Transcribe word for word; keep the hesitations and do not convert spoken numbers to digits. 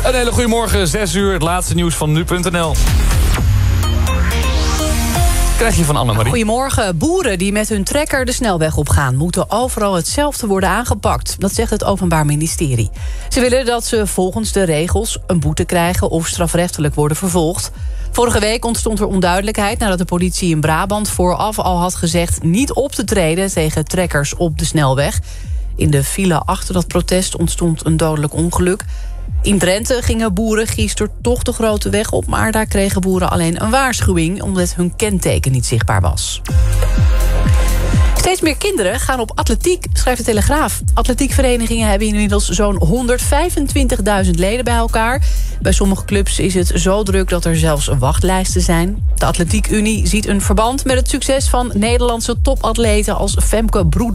Een hele goede morgen, zes uur, het laatste nieuws van nu punt n l. Krijg je van Annemarie. Goedemorgen. Boeren die met hun trekker de snelweg opgaan moeten overal hetzelfde worden aangepakt. Dat zegt het Openbaar Ministerie. Ze willen dat ze volgens de regels een boete krijgen of strafrechtelijk worden vervolgd. Vorige week ontstond er onduidelijkheid nadat de politie in Brabant vooraf al had gezegd niet op te treden tegen trekkers op de snelweg. In de file achter dat protest ontstond een dodelijk ongeluk. In Drenthe gingen boeren gisteren toch de grote weg op, maar daar kregen boeren alleen een waarschuwing omdat hun kenteken niet zichtbaar was. Steeds meer kinderen gaan op atletiek, schrijft de Telegraaf. Atletiekverenigingen hebben inmiddels zo'n honderdvijfentwintigduizend leden bij elkaar. Bij sommige clubs is het zo druk dat er zelfs wachtlijsten zijn. De Atletiek Unie ziet een verband met het succes van Nederlandse topatleten als Femke Broeder.